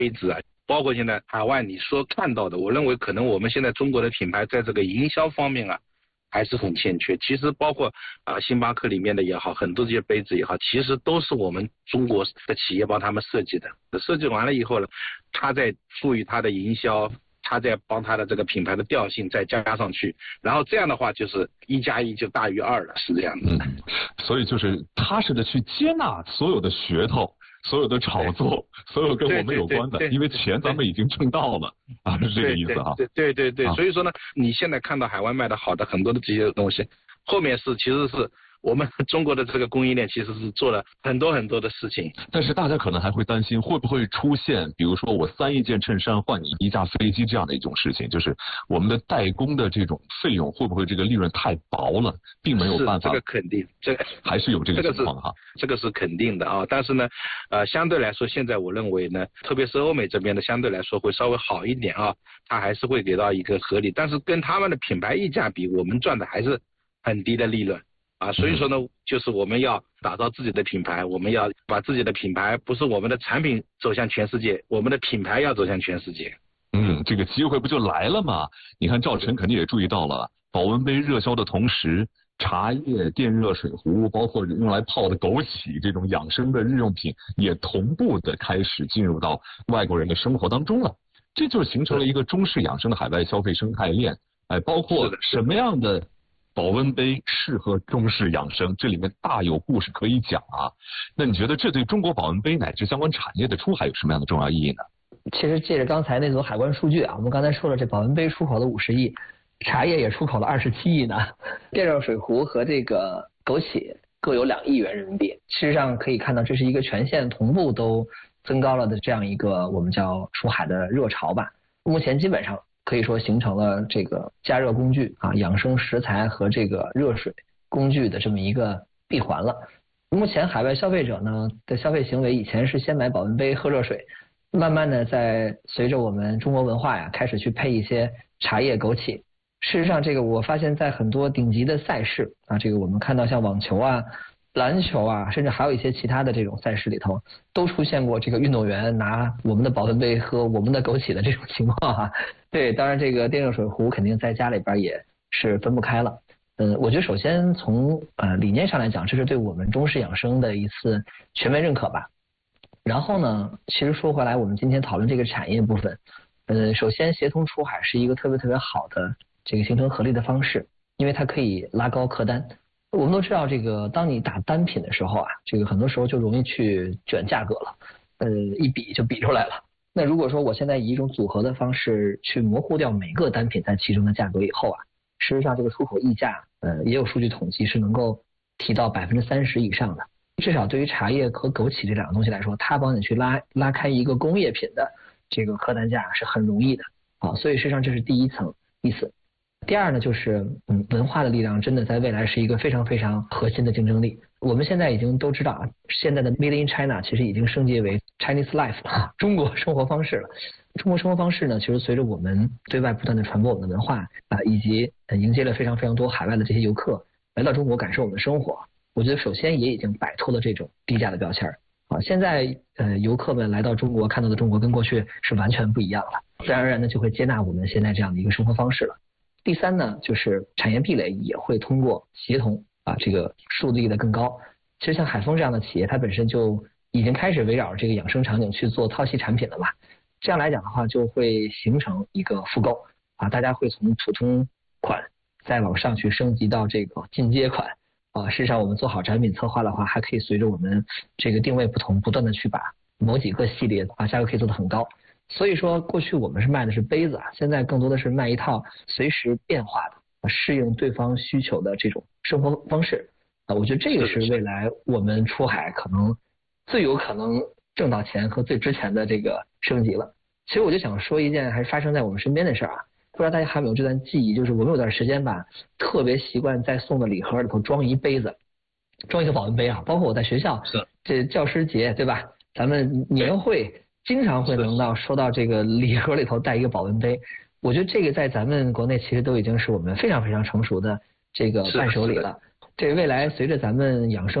杯子啊，包括现在海外你说看到的，我认为可能我们现在中国的品牌在这个营销方面啊还是很欠缺。其实包括星巴克里面的也好，很多这些杯子也好，其实都是我们中国的企业帮他们设计的。设计完了以后呢，他再赋予它的营销，他再帮他的这个品牌的调性再加上去，然后这样的话就是1+1就大于2了，是这样的。 所以就是踏实的去接纳所有的噱头。所有的炒作，所有跟我们有关的，因为钱咱们已经挣到了啊，是这个意思啊。 对，所以说呢，你现在看到海外卖的好的很多的这些东西，后面其实是我们中国的这个供应链其实是做了很多很多的事情。 但是大家可能还会担心，会不会出现比如说我3亿件衬衫换你1架飞机这样的一种事情，就是我们的代工的这种费用会不会这个利润太薄了，并没有办法。 这个肯定，这个还是有这个情况哈。 这个是肯定的啊，但是呢，相对来说，现在我认为呢，特别是欧美这边的，相对来说会稍微好一点啊，它还是会给到一个合理，但是跟他们的品牌溢价比，我们赚的还是很低的利润。所以说呢，就是我们要打造自己的品牌，我们要把自己的品牌，不是我们的产品走向全世界，我们的品牌要走向全世界。 这个机会不就来了吗？你看赵晨肯定也注意到了，保温杯热销的同时，茶叶、电热水壶，包括用来泡的枸杞这种养生的日用品，也同步的开始进入到外国人的生活当中了。这就形成了一个中式养生的海外消费生态链。包括什么样的保温杯适合中式养生，这里面大有故事可以讲啊。那你觉得这对中国保温杯乃至相关产业的出海有什么样的重要意义呢？ 其实借着刚才那组海关数据啊，我们刚才说了，这保温杯出口了50亿，茶叶也出口了27亿呢，电热水壶和这个枸杞各有2亿元人民币。事实上可以看到，这是一个全线同步都增高了的这样一个我们叫出海的热潮吧。目前基本上可以说形成了这个加热工具啊、养生食材和这个热水工具的这么一个闭环了。目前海外消费者呢的消费行为，以前是先买保温杯喝热水，慢慢的在随着我们中国文化呀，开始去配一些茶叶、枸杞。事实上，这个我发现在很多顶级的赛事啊，这个我们看到像网球啊、篮球啊，甚至还有一些其他的这种赛事里头，都出现过这个运动员拿我们的保温杯喝我们的枸杞的这种情况哈。对，当然这个电热水壶肯定在家里边也是分不开了。我觉得首先从理念上来讲，这是对我们中式养生的一次全面认可吧。然后呢，其实说回来，我们今天讨论这个产业部分，首先协同出海是一个特别特别好的这个形成合力的方式，因为它可以拉高客单。我们都知道，这个当你打单品的时候啊，这个很多时候就容易去卷价格了，一比就比出来了。那如果说我现在以一种组合的方式去模糊掉每个单品在其中的价格以后啊，事实上这个出口溢价，也有数据统计是能够提到30%以上的。至少对于茶叶和枸杞这2个东西来说，它帮你去拉开一个工业品的这个客单价是很容易的啊。所以事实上这是第一层意思。第二呢，就是文化的力量真的在未来是一个非常非常核心的竞争力。我们现在已经都知道啊，现在的 Made in China 其实已经升级为 Chinese Life 了，中国生活方式了。中国生活方式呢，其实随着我们对外不断的传播我们的文化啊，以及迎接了非常非常多海外的这些游客来到中国感受我们的生活，我觉得首先也已经摆脱了这种低价的标签啊。现在游客们来到中国看到的中国跟过去是完全不一样了，自然而然的就会接纳我们现在这样的一个生活方式了。第三呢，就是产业壁垒也会通过协同啊，这个树立的更高。其实像海丰这样的企业，它本身就已经开始围绕这个养生场景去做套系产品了嘛。这样来讲的话，就会形成一个复购啊，大家会从普通款再往上去升级到这个进阶款啊。事实上，我们做好产品策划的话，还可以随着我们这个定位不同，不断的去把某几个系列啊价格可以做得很高。所以说，过去我们是卖的是杯子啊，现在更多的是卖一套随时变化的、适应对方需求的这种生活方式啊。我觉得这个是未来我们出海可能最有可能挣到钱和最值钱的这个升级了。其实我就想说一件还发生在我们身边的事啊，不知道大家还有没有这段记忆，就是我们有段时间吧，特别习惯在送的礼盒里头装一杯子，装一个保温杯啊。包括我在学校，这教师节对吧？咱们年会。经常会能收到这个礼盒里头带一个保温杯，我觉得这个在咱们国内其实都已经是我们非常非常成熟的这个伴手礼了。这未来随着咱们养生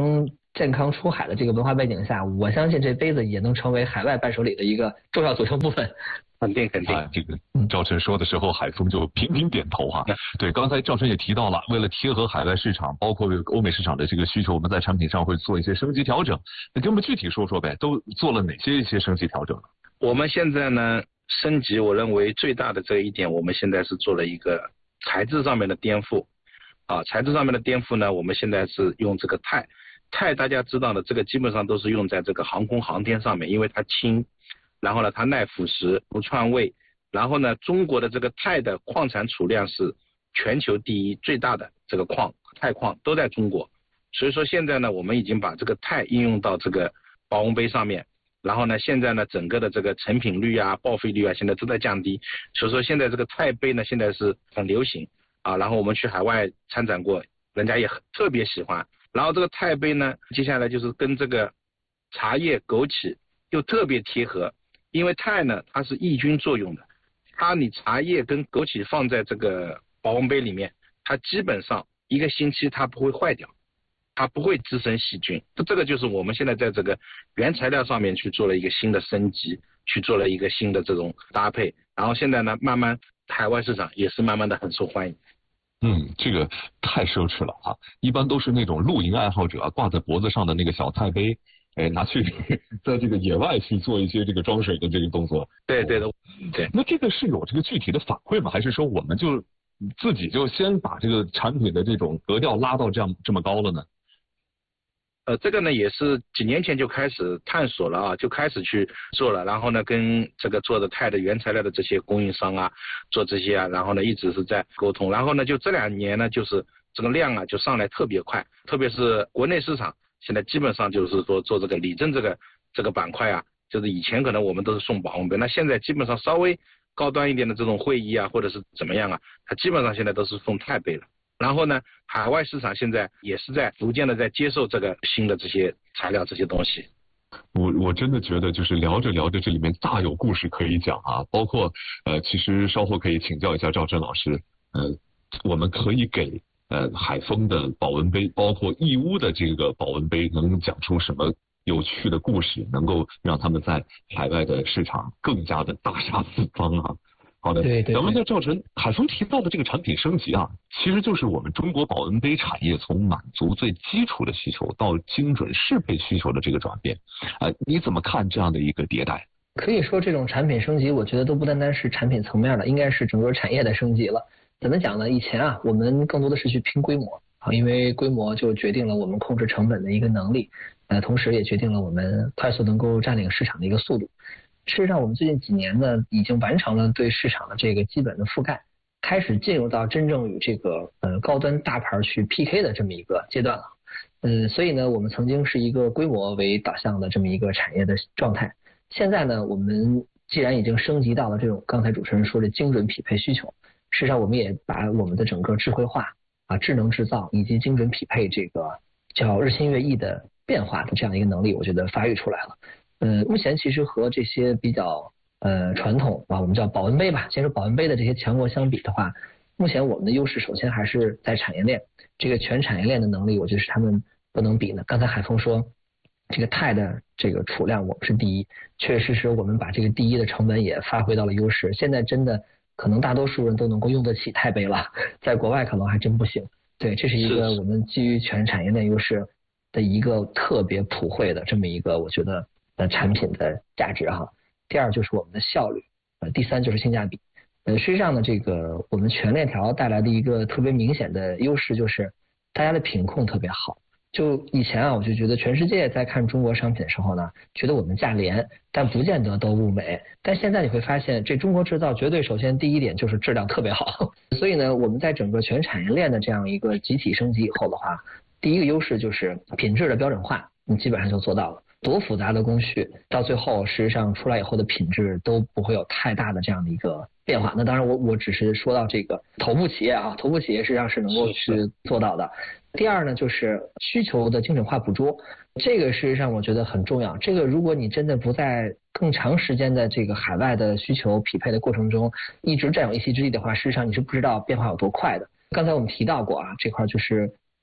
健康出海的这个文化背景下，我相信这杯子也能成为海外伴手礼的一个重要组成部分。 肯定。 这个赵晨说的时候，海峰就频频点头哈。对，刚才赵晨也提到了，为了贴合海外市场，包括欧美市场的这个需求，我们在产品上会做一些升级调整。那给我们具体说说呗，都做了哪些升级调整呢？ 我们现在呢，升级，我认为最大的这一点，我们现在是做了一个材质上面的颠覆。材质上面的颠覆呢，我们现在是用这个钛大家知道的，这个基本上都是用在这个航空航天上面，因为它轻。然后呢，它耐腐蚀、不串味。然后呢，中国的这个钛的矿产储量是全球第一，最大的这个钛矿都在中国。所以说现在呢，我们已经把这个钛应用到这个保温杯上面。然后呢，现在呢，整个的这个成品率啊、报废率啊，现在都在降低。所以说现在这个钛杯呢，现在是很流行啊。然后我们去海外参展过，人家也特别喜欢。然后这个钛杯呢，接下来就是跟这个茶叶、枸杞又特别贴合。因为钛呢，它是抑菌作用的，你茶叶跟枸杞放在这个保温杯里面，它基本上1个星期它不会坏掉，它不会滋生细菌。这个就是我们现在在这个原材料上面去做了一个新的升级，去做了一个新的这种搭配。然后现在呢，慢慢海外市场也是慢慢的很受欢迎。 这个太奢侈了啊！一般都是那种露营爱好者挂在脖子上的那个小钛杯。拿去在这个野外去做一些这个装水的这个动作。 对。 那这个是有这个具体的反馈吗？还是说我们就自己就先把这个产品的这种格调拉到这么高了呢？ 这个呢也是几年前就开始探索了啊，就开始去做了。然后呢，跟这个做的钛的原材料的这些供应商啊，做这些啊，然后呢一直是在沟通。然后呢，就这2年呢，就是这个量啊就上来特别快，特别是国内市场。现在基本上就是说做这个礼赠这个板块啊，就是以前可能我们都是送保温杯，那现在基本上稍微高端一点的这种会议啊，或者是怎么样啊，它基本上现在都是送钛杯了。然后呢，海外市场现在也是在逐渐的在接受这个新的这些材料这些东西。 我真的觉得就是聊着聊着这里面大有故事可以讲啊，包括其实稍后可以请教一下赵晨老师，我们可以给海丰的保温杯，包括义乌的这个保温杯，能讲出什么有趣的故事，能够让他们在海外的市场更加的大杀四方啊！好的， 对。 咱们在赵晨海丰提到的这个产品升级啊，其实就是我们中国保温杯产业从满足最基础的需求到精准适配需求的这个转变，你怎么看这样的一个迭代？ 可以说这种产品升级，我觉得都不单单是产品层面的，应该是整个产业的升级了。怎么讲呢？以前啊，我们更多的是去拼规模啊，因为规模就决定了我们控制成本的一个能力，同时也决定了我们快速能够占领市场的一个速度。事实上，我们最近几年呢，已经完成了对市场的这个基本的覆盖，开始进入到真正与这个高端大牌去 PK 的这么一个阶段了。所以呢，我们曾经是一个规模为导向的这么一个产业的状态。现在呢，我们既然已经升级到了这种刚才主持人说的精准匹配需求，事实上我们也把我们的整个智慧化智能制造以及精准匹配这个叫日新月异的变化的这样一个能力，我觉得发育出来了。目前其实和这些比较传统我们叫保温杯吧，先说保温杯的这些强国相比的话，目前我们的优势首先还是在产业链，这个全产业链的能力，我觉得是他们不能比的。刚才海峰说这个钛的这个储量我们是第一，确实是我们把这个第一的成本也发挥到了优势。现在真的可能大多数人都能够用得起钛杯了，在国外可能还真不行。对，这是一个我们基于全产业链优势的一个特别普惠的这么一个我觉得产品的价值哈。第二就是我们的效率，第三就是性价比。实际上呢，这个我们全链条带来的一个特别明显的优势就是大家的品控特别好。就以前我就觉得全世界在看中国商品的时候呢，觉得我们价廉，但不见得都物美。但现在你会发现，这中国制造绝对首先第一点就是质量特别好。所以呢，我们在整个全产业链的这样一个集体升级以后的话，第一个优势就是品质的标准化，你基本上就做到了。多复杂的工序，到最后实际上出来以后的品质都不会有太大的这样的一个变化。那当然我只是说到这个头部企业头部企业实际上是能够去做到的。第二呢，就是需求的精准化捕捉，这个事实上我觉得很重要。这个如果你真的不在更长时间的这个海外的需求匹配的过程中一直占有一席之地的话，事实上你是不知道变化有多快的。刚才我们提到过这块就是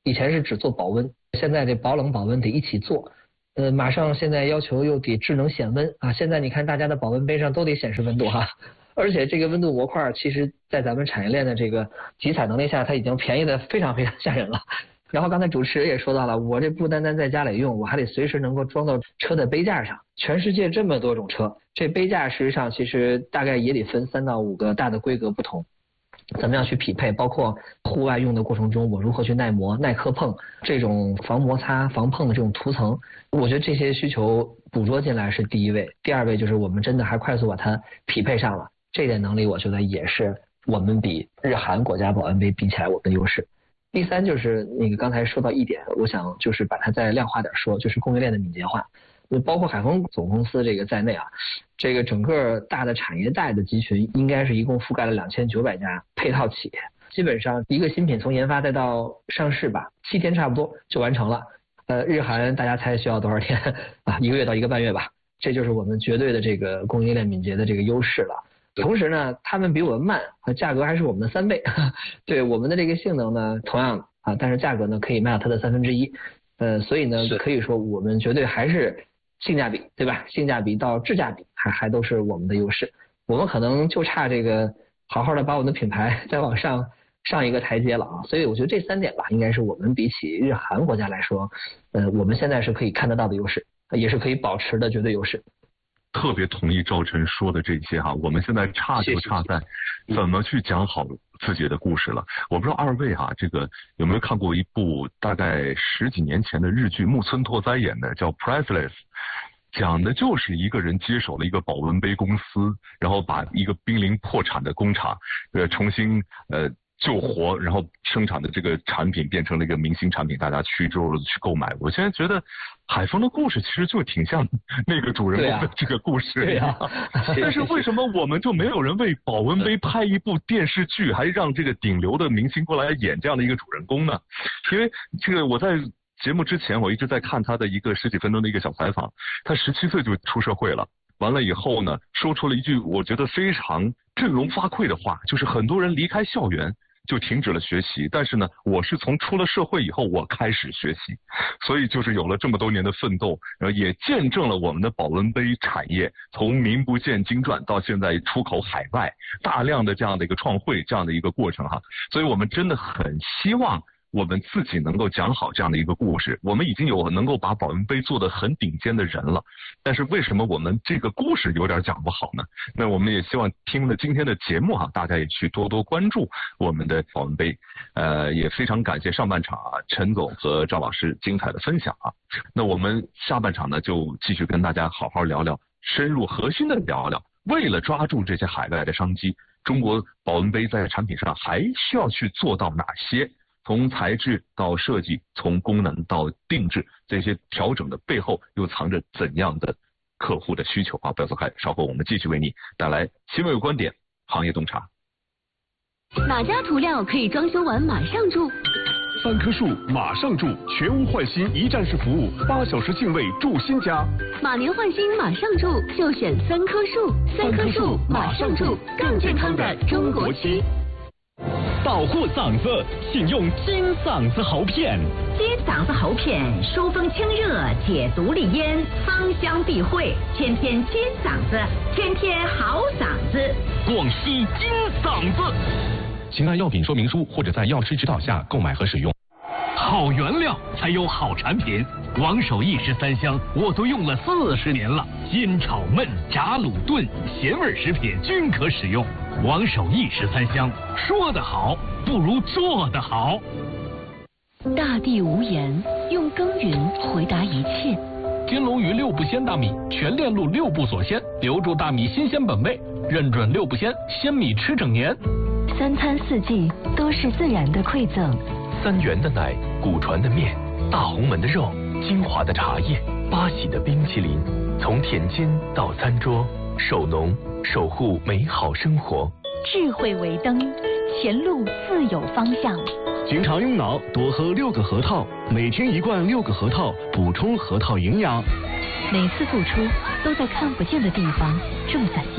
以前是只做保温，现在这保冷保温得一起做。马上现在要求又得智能显温啊！现在你看大家的保温杯上都得显示温度哈，而且这个温度模块其实在咱们产业链的这个集采能力下，它已经便宜的非常非常吓人了。然后刚才主持人也说到了，我这不单单在家里用，我还得随时能够装到车的杯架上。全世界这么多种车，这杯架实际上其实大概也得分3到5个大的规格不同。怎么样去匹配，包括户外用的过程中我如何去耐磨耐磕碰，这种防摩擦防碰的这种涂层，我觉得这些需求捕捉进来是第一位。第二位就是我们真的还快速把它匹配上了，这点能力我觉得也是我们比日韩国家保温杯比起来我们的优势。第三就是那个刚才说到一点，我想就是把它再量化点说，就是供应链的敏捷化。包括海丰总公司这个在内啊，这个整个大的产业带的集群应该是一共覆盖了2900家配套企业，基本上一个新品从研发再到上市吧，7天差不多就完成了。日韩大家猜需要多少天啊？1个月到1个半月吧，这就是我们绝对的这个供应链敏捷的这个优势了。同时呢，他们比我们慢，价格还是我们的3倍。对我们的这个性能呢，同样啊，但是价格呢可以卖到它的1/3。所以呢，可以说我们绝对还是性价比，对吧？性价比到质价比还都是我们的优势。我们可能就差这个好好的把我们的品牌再往上一个台阶了啊。所以我觉得这3点吧，应该是我们比起日韩国家来说，我们现在是可以看得到的优势，也是可以保持的绝对优势。 特别同意赵晨说的这些哈，我们现在差就差在怎么去讲好自己的故事了。我不知道2位哈，这个有没有看过一部大概10几年前的日剧，木村拓哉演的，叫 Priceless， 讲的就是一个人接手了一个保温杯公司，然后把一个濒临破产的工厂重新救活，然后生产的这个产品变成了一个明星产品，大家去之后去购买。我现在觉得海丰的故事其实就挺像那个主人公的这个故事。 对呀， 但是为什么我们就没有人为保温杯拍一部电视剧，还让这个顶流的明星过来演这样的一个主人公呢？因为这个我在节目之前我一直在看他的一个10几分钟的一个小采访，他17岁就出社会了。完了以后呢，说出了一句我觉得非常振聋发聩的话，就是很多人离开校园就停止了学习，但是呢，我是从出了社会以后我开始学习，所以就是有了这么多年的奋斗，然后也见证了我们的保温杯产业从名不见经传到现在出口海外，大量的这样的一个创汇这样的一个过程哈，所以我们真的很希望我们自己能够讲好这样的一个故事。我们已经有能够把保温杯做得很顶尖的人了，但是为什么我们这个故事有点讲不好呢？那我们也希望听了今天的节目大家也去多多关注我们的保温杯。也非常感谢上半场陈总和赵老师精彩的分享那我们下半场呢，就继续跟大家好好聊聊，深入核心的聊聊，为了抓住这些海外的商机，中国保温杯在产品上还需要去做到哪些？从材质到设计，从功能到定制，这些调整的背后又藏着怎样的客户的需求不要走开，稍后我们继续为你带来新闻有观点行业洞察。 哪家涂料可以装修完马上住 ？3棵树马上住，全屋换新一站式服务，8小时净位住新家。 马年换新马上住，就选3棵树。3棵树马上住，更健康的中国漆。 保护嗓子，请用金嗓子喉片。 金嗓子喉片疏风清热，解毒利咽，芳香避秽，天天金嗓子，天天好嗓子。 广西金嗓子，请按药品说明书或者在药师指导下购买和使用。好原料才有好产品，王守义13香我都用了40年了，煎炒焖炸卤炖咸味食品均可使用。王守义13香，说得好不如做得好。 大地无言，用耕耘回答一切。 金龙鱼6不鲜大米，全链路6不锁鲜，留住大米新鲜本味，认准6不鲜，鲜米吃整年。 3餐4季都是自然的馈赠。 3元的奶，古传的面，大红门的肉，金华的茶叶，八喜的冰淇淋，从田间到餐桌，守农守护美好生活。 智慧为灯，前路自有方向。 经常用脑，多喝6个核桃，每天1罐6个核桃，补充核桃营养。 每次付出，都在看不见的地方种下希望。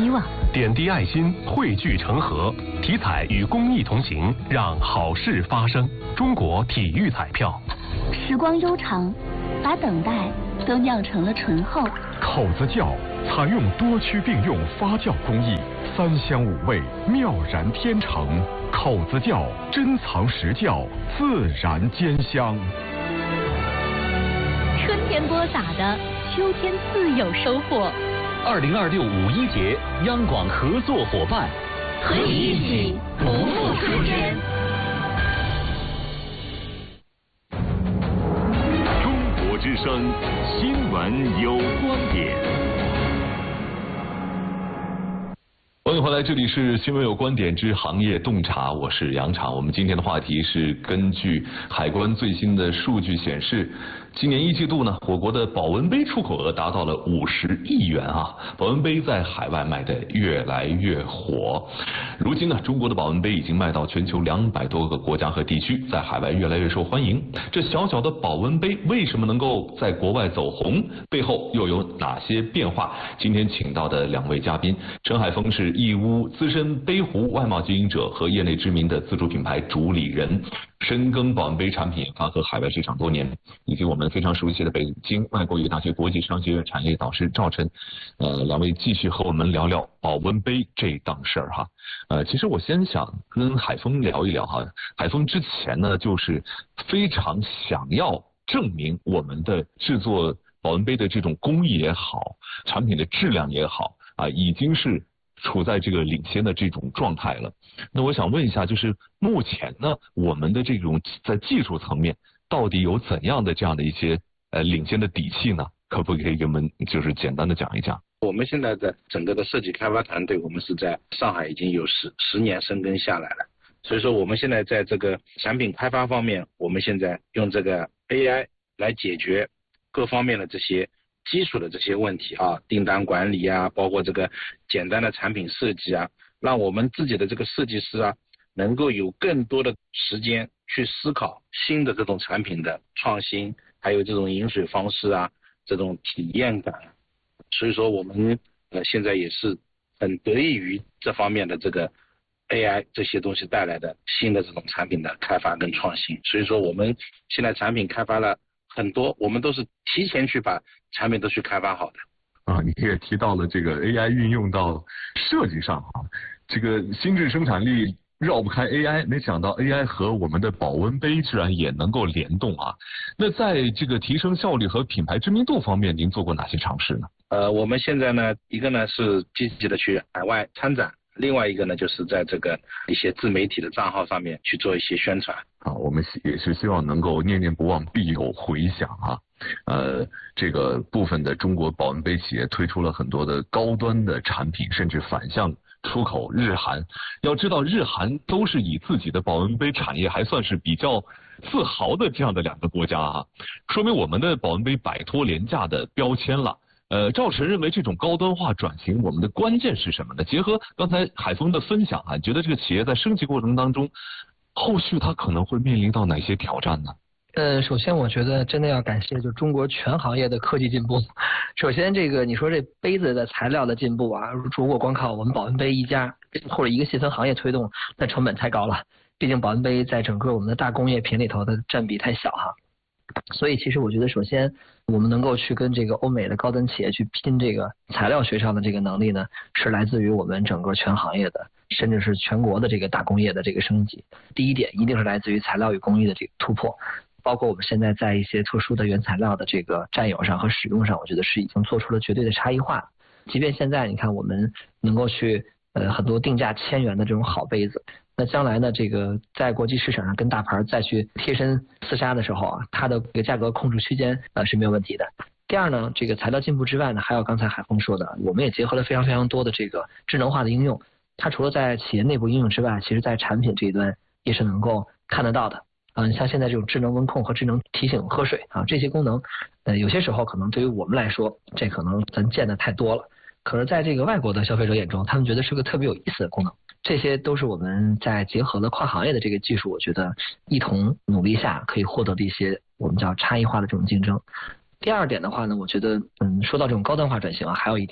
点滴爱心，汇聚成河，体彩与公益同行，让好事发生。中国体育彩票。 时光悠长，把等待都酿成了醇厚。 口子窖采用多区并用发酵工艺，3香5味，妙然天成。口子窖珍藏实窖，自然兼香。 春天播撒的，秋天自有收获。 2026五一节，央广合作伙伴， 和你一起不负春天。 中国之声，新闻有观点。 欢迎回来，这里是新闻有观点之行业洞察，我是杨畅。我们今天的话题是根据海关最新的数据显示，今年1季度呢，我国的保温杯出口额达到了50亿元啊！保温杯在海外卖得越来越火。如今呢，中国的保温杯已经卖到全球200多个国家和地区，在海外越来越受欢迎。这小小的保温杯为什么能够在国外走红？背后又有哪些变化？今天请到的2位嘉宾，陈海峰是义乌资深杯壶外贸经营者和业内知名的自主品牌主理人，深耕保温杯产品研发和海外市场多年，以及我们非常熟悉的北京外国语大学国际商学院产业导师赵晨，2位继续和我们聊聊保温杯这档事儿哈。其实我先想跟海峰聊一聊哈，海峰之前呢就是非常想要证明我们的制作保温杯的这种工艺也好，产品的质量也好啊，已经是处在这个领先的这种状态了。那我想问一下，就是目前呢，我们的这种在技术层面到底有怎样的这样的一些领先的底气呢？可不可以给我们就是简单的讲一讲？ 我们现在的整个的设计开发团队，我们是在上海已经有10年深耕下来了。所以说我们现在在这个产品开发方面，我们现在用这个 AI 来解决各方面的这些基础的这些问题啊，订单管理啊，包括这个简单的产品设计啊，让我们自己的这个设计师啊，能够有更多的时间去思考新的这种产品的创新，还有这种饮水方式啊，这种体验感。所以说我们现在也是很得益于这方面的这个 AI 这些东西带来的新的这种产品的开发跟创新。所以说我们现在产品开发了很多，我们都是提前去把产品都去开发好的。 啊，你也提到了这个 AI 运用到设计上啊，这个心智生产力绕不开 AI， 没想到 AI 和我们的保温杯居然也能够联动啊。那在这个提升效率和品牌知名度方面，您做过哪些尝试呢？ 我们现在呢，一个呢是积极的去海外参展，另外一个呢就是在这个一些自媒体的账号上面去做一些宣传。 啊，我们也是希望能够念念不忘必有回响啊。这个部分的中国保温杯企业推出了很多的高端的产品，甚至反向出口日韩。要知道日韩都是以自己的保温杯产业还算是比较自豪的这样的2个国家啊，说明我们的保温杯摆脱廉价的标签了。赵晨认为这种高端化转型，我们的关键是什么呢？结合刚才海峰的分享啊，觉得这个企业在升级过程当中，后续它可能会面临到哪些挑战呢？ 首先我觉得真的要感谢就中国全行业的科技进步。首先这个你说这杯子的材料的进步啊，如果光靠我们保温杯一家或者一个细分行业推动，那成本太高了。毕竟保温杯在整个我们的大工业品里头的占比太小哈。所以其实我觉得首先我们能够去跟这个欧美的高端企业去拼这个材料学上的这个能力呢，是来自于我们整个全行业的甚至是全国的这个大工业的这个升级。第一点一定是来自于材料与工艺的这个突破，包括我们现在在一些特殊的原材料的这个占有上和使用上，我觉得是已经做出了绝对的差异化。即便现在你看我们能够去很多定价1000元的这种好杯子，那将来呢，这个在国际市场上跟大牌再去贴身厮杀的时候啊，它的这个价格控制区间是没有问题的。第二呢，这个材料进步之外呢，还有刚才海峰说的，我们也结合了非常非常多的这个智能化的应用。它除了在企业内部应用之外，其实在产品这一端也是能够看得到的。你像现在这种智能温控和智能提醒喝水啊，这些功能，有些时候可能对于我们来说，这可能咱见的太多了。可是在这个外国的消费者眼中，他们觉得是个特别有意思的功能。这些都是我们在结合了跨行业的这个技术，我觉得一同努力下可以获得的一些我们叫差异化的这种竞争。第二点的话呢，我觉得说到这种高端化转型啊，还有一点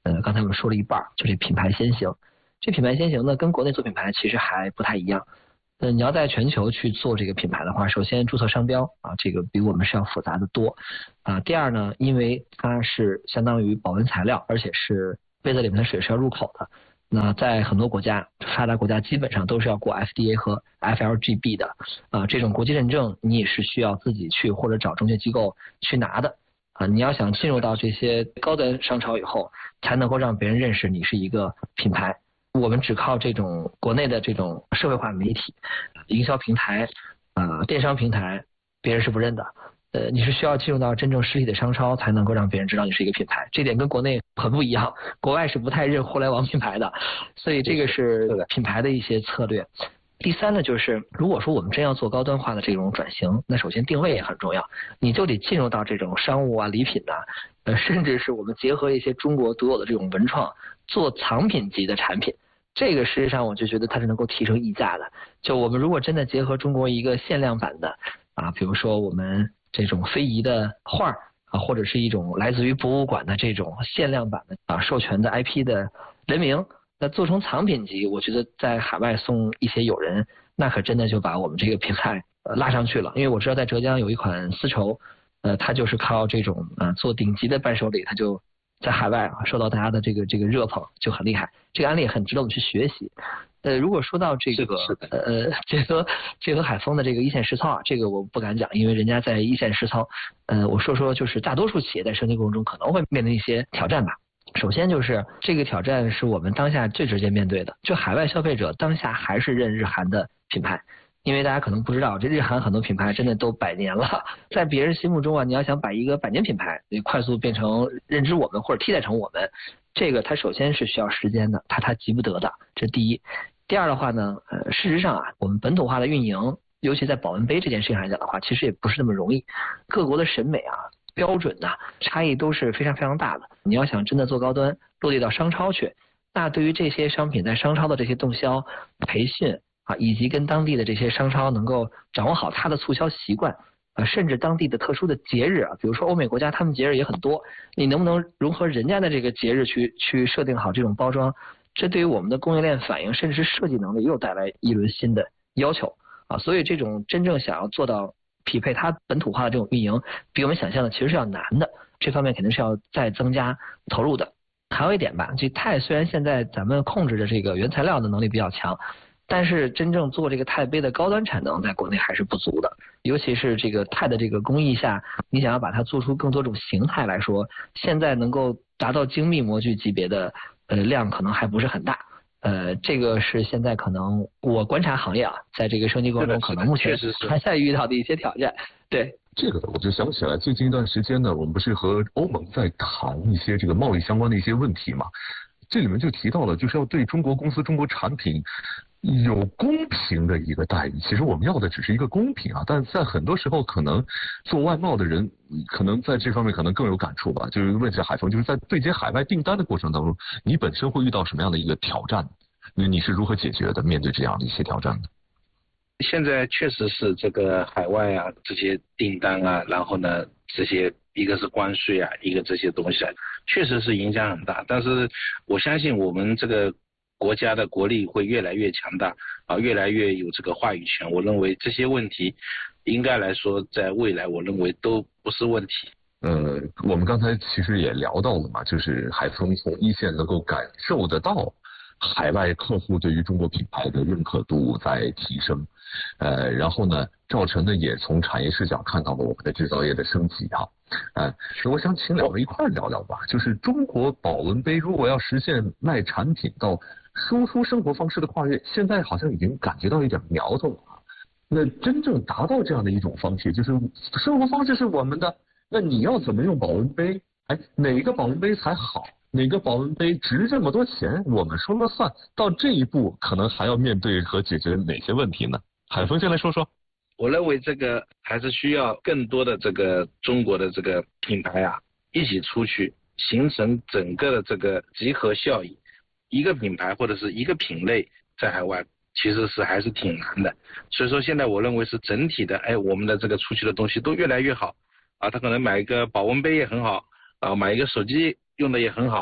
刚才我们说了一半，就这品牌先行。这品牌先行呢，跟国内做品牌其实还不太一样。你要在全球去做这个品牌的话，首先注册商标啊，这个比我们是要复杂的多啊。第二呢，因为它是相当于保温材料，而且是杯子里面的水是要入口的。那在很多国家，发达国家基本上都是要过 FDA 和 FLGB 的啊，这种国际认证你也是需要自己去或者找中介机构去拿的啊。你要想进入到这些高端商超以后，才能够让别人认识你是一个品牌。我们只靠这种国内的这种社会化媒体、营销平台、电商平台，别人是不认的。你是需要进入到真正实体的商超，才能够让别人知道你是一个品牌。这点跟国内很不一样，国外是不太认互联网品牌的，所以这个是品牌的一些策略。第三呢，就是如果说我们真要做高端化的这种转型，那首先定位也很重要，你就得进入到这种商务啊、礼品啊，甚至是我们结合一些中国独有的这种文创，做藏品级的产品。这个实际上我就觉得它是能够提升溢价的。就我们如果真的结合中国一个限量版的啊，比如说我们这种非遗的画啊，或者是一种来自于博物馆的这种限量版的啊授权的 IP 的人名，那做成藏品级，我觉得在海外送一些友人，那可真的就把我们这个品牌拉上去了。因为我知道在浙江有一款丝绸，它就是靠这种做顶级的伴手礼，它就在海外受到大家的这个热捧，就很厉害。这个案例很值得我们去学习。如果说到这个结合海丰的这个一线实操啊，这个我不敢讲，因为人家在一线实操。我说就是大多数企业在升级过程中可能会面临一些挑战吧。首先就是这个挑战是我们当下最直接面对的，就海外消费者当下还是认日韩的品牌。因为大家可能不知道，这日韩很多品牌真的都100年了，在别人心目中啊，你要想把一个100年品牌快速变成认知我们或者替代成我们，这个它首先是需要时间的，它急不得的，这是第一。第二的话呢，事实上啊，我们本土化的运营，尤其在保温杯这件事情上来讲的话，其实也不是那么容易。各国的审美啊、标准呐、差异都是非常非常大的。你要想真的做高端，落地到商超去，那对于这些商品在商超的这些动销、培训啊，以及跟当地的这些商超能够掌握好它的促销习惯啊，甚至当地的特殊的节日啊，比如说欧美国家他们节日也很多，你能不能融合人家的这个节日去设定好这种包装？这对于我们的供应链反应，甚至是设计能力又带来一轮新的要求啊！所以这种真正想要做到匹配它本土化的这种运营，比我们想象的其实是要难的，这方面肯定是要再增加投入的。还有一点吧，这钛虽然现在咱们控制的这个原材料的能力比较强，但是真正做这个钛杯的高端产能在国内还是不足的，尤其是这个钛的这个工艺下，你想要把它做出更多种形态来说，现在能够达到精密模具级别的量可能还不是很大。这个是现在可能我观察行业啊，在这个升级过程中可能目前还在遇到的一些挑战。对。 这个我就想起来，最近一段时间呢，我们不是和欧盟在谈一些这个贸易相关的一些问题嘛？这里面就提到了，就是要对中国公司、中国产品有公平的一个待遇。其实我们要的只是一个公平啊，但在很多时候，可能做外贸的人可能在这方面可能更有感触吧。就是问一下海丰，就是在对接海外订单的过程当中，你本身会遇到什么样的一个挑战？你是如何解决的？面对这样的一些挑战呢？ 现在确实是这个海外啊，这些订单啊，然后呢，这些一个是关税啊，一个这些东西啊，确实是影响很大。但是我相信我们这个国家的国力会越来越强大啊，越来越有这个话语权。我认为这些问题应该来说，在未来我认为都不是问题。 我们刚才其实也聊到了嘛，就是海丰从一线能够感受得到海外客户对于中国品牌的认可度在提升。然后呢，赵晨呢也从产业视角看到了我们的制造业的升级啊。我想请两位一块聊聊吧，就是中国保温杯如果要实现卖产品到输出生活方式的跨越，现在好像已经感觉到一点苗头了。那真正达到这样的一种方式，就是生活方式是我们的，那你要怎么用保温杯？哪个保温杯才好？哪个保温杯值这么多钱？我们说了算。到这一步，可能还要面对和解决哪些问题呢？海丰先来说说。 我认为这个还是需要更多的这个中国的这个品牌啊，一起出去，形成整个的这个集合效应。一个品牌或者是一个品类在海外其实是还是挺难的。所以说现在我认为是整体的，我们的这个出去的东西都越来越好啊。他可能买一个保温杯也很好啊，买一个手机用的也很好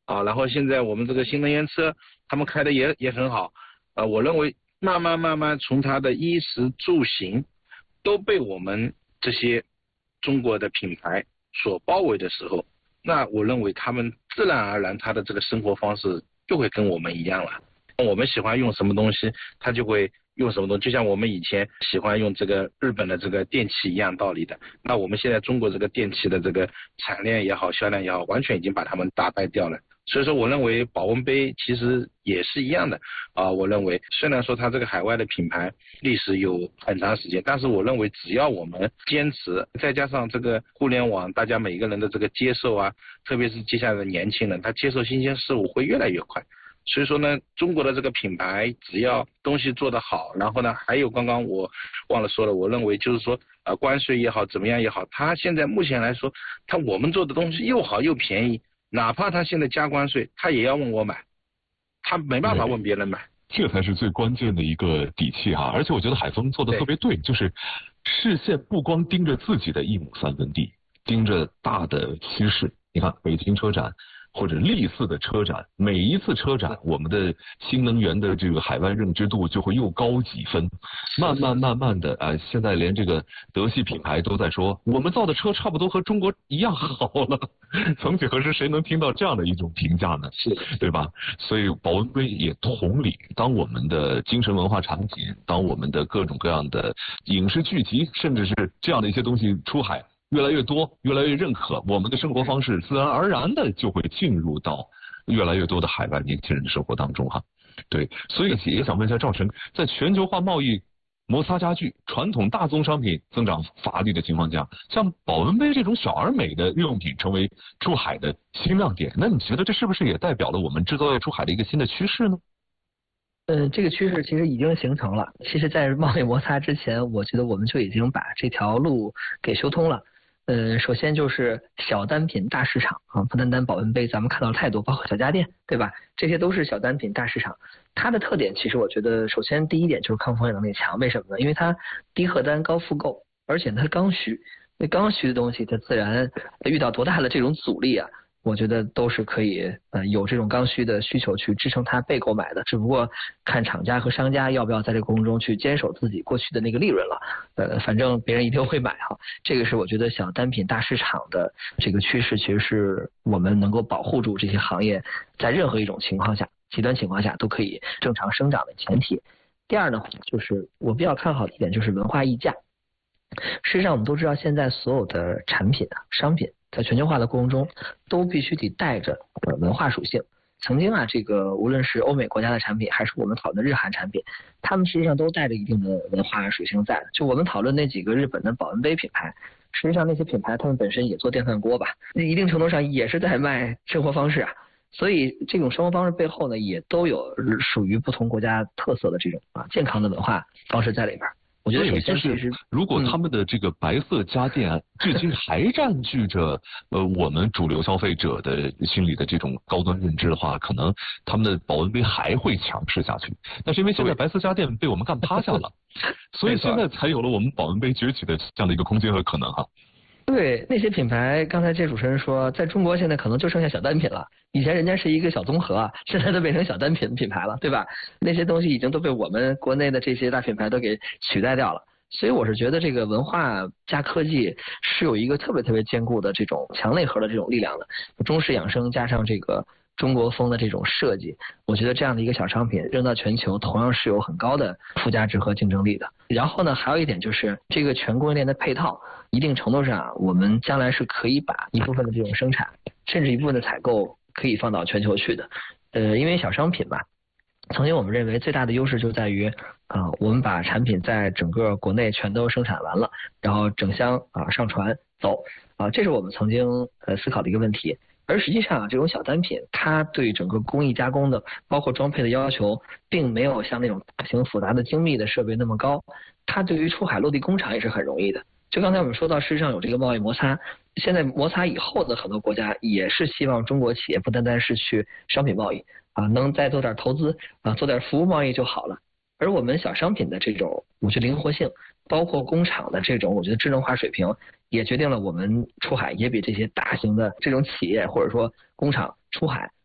啊，然后现在我们这个新能源车他们开的也很好，我认为慢慢从它的衣食住行都被我们这些中国的品牌所包围的时候，那我认为他们自然而然他的这个生活方式就会跟我们一样了。我们喜欢用什么东西，他就会用什么东西，就像我们以前喜欢用这个日本的这个电器一样道理的。那我们现在中国这个电器的这个产量也好，销量也好，完全已经把他们打败掉了。所以说我认为保温杯其实也是一样的我认为虽然说它这个海外的品牌历史有很长时间，但是我认为只要我们坚持，再加上这个互联网大家每个人的这个接受特别是接下来的年轻人，他接受新鲜事物会越来越快。所以说呢，中国的这个品牌只要东西做得好，然后呢还有刚刚我忘了说了，我认为就是说关税也好怎么样也好，它现在目前来说我们做的东西又好又便宜，哪怕他现在加关税，他也要问我买，他没办法问别人买。 这才是最关键的一个底气哈。而且我觉得海峰做的特别对，就是视线不光盯着自己的一亩三分地，盯着大的趋势。你看北京车展或者类似的车展，每一次车展我们的新能源的这个海外认知度就会又高几分，慢慢的现在连这个德系品牌都在说我们造的车差不多和中国一样好了。曾几何时谁能听到这样的一种评价呢？ 是， 对吧？所以保温杯也同理，当我们的精神文化产品，当我们的各种各样的影视剧集，甚至是这样的一些东西出海越来越多，越来越认可，我们的生活方式自然而然的就会进入到越来越多的海外年轻人的生活当中哈。对，所以也想问一下赵晨，在全球化贸易摩擦加剧、传统大宗商品增长乏力的情况下，像保温杯这种小而美的日用品成为出海的新亮点，那你觉得这是不是也代表了我们制造业出海的一个新的趋势呢？ 这个趋势其实已经形成了。其实在贸易摩擦之前，我觉得我们就已经把这条路给修通了。首先就是小单品大市场不单单保温杯，咱们看到了太多，包括小家电，对吧？这些都是小单品大市场。它的特点其实我觉得，首先第一点就是抗风险能力强。为什么呢？因为它低客单高复购，而且它刚需。那刚需的东西，它自然遇到多大的这种阻力我觉得都是可以有这种刚需的需求去支撑它被购买的，只不过看厂家和商家要不要在这个过程中去坚守自己过去的那个利润了。反正别人一定会买这个是我觉得小单品大市场的这个趋势，其实是我们能够保护住这些行业在任何一种情况下、极端情况下都可以正常生长的前提。第二呢，就是我比较看好的一点就是文化溢价。事实上我们都知道，现在所有的产品商品在全球化的过程中都必须得带着文化属性。曾经这个无论是欧美国家的产品，还是我们讨论的日韩产品，他们实际上都带着一定的文化属性在的。就我们讨论那几个日本的保温杯品牌，实际上那些品牌他们本身也做电饭锅吧，一定程度上也是在卖生活方式所以这种生活方式背后呢，也都有属于不同国家特色的这种健康的文化方式在里边。我觉得首先就是如果他们的这个白色家电至今还占据着我们主流消费者的心里的这种高端认知的话，可能他们的保温杯还会强势下去。但是因为现在白色家电被我们干趴下了，所以现在才有了我们保温杯崛起的这样的一个空间和可能对，那些品牌，刚才这主持人说，在中国现在可能就剩下小单品了。以前人家是一个小综合现在都变成小单品牌了，对吧？那些东西已经都被我们国内的这些大品牌都给取代掉了。所以我是觉得这个文化加科技是有一个特别坚固的这种强内核的这种力量的。中式养生加上这个中国风的这种设计，我觉得这样的一个小商品扔到全球同样是有很高的附加值和竞争力的。然后呢，还有一点就是这个全供应链的配套，一定程度上我们将来是可以把一部分的这种生产，甚至一部分的采购可以放到全球去的。因为小商品吧，曾经我们认为最大的优势就在于我们把产品在整个国内全都生产完了，然后整箱上船走这是我们曾经思考的一个问题。而实际上这种小单品它对整个工艺加工的包括装配的要求并没有像那种大型复杂的精密的设备那么高，它对于出海落地工厂也是很容易的。就刚才我们说到事实上有这个贸易摩擦，现在摩擦以后的很多国家也是希望中国企业不单单是去商品贸易能再做点投资做点服务贸易就好了。而我们小商品的这种我觉得灵活性，包括工厂的这种我觉得智能化水平，也决定了我们出海也比这些大型的这种企业或者说工厂出海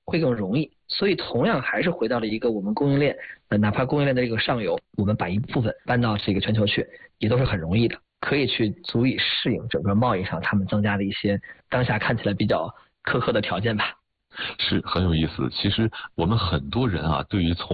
会更容易。所以同样还是回到了一个我们供应链，哪怕供应链的这个上游，我们把一部分搬到这个全球去，也都是很容易的，可以去足以适应整个贸易上他们增加的一些当下看起来比较苛刻的条件吧。 是很有意思。其实我们很多人啊，对于从